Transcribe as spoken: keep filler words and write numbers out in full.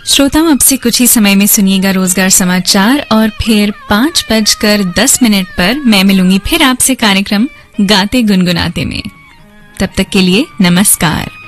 श्रोताओं, अब से कुछ ही समय में सुनिएगा रोजगार समाचार और फिर पांच बजकर दस मिनट पर मैं मिलूंगी फिर आपसे कार्यक्रम गाते गुनगुनाते में। तब तक के लिए नमस्कार।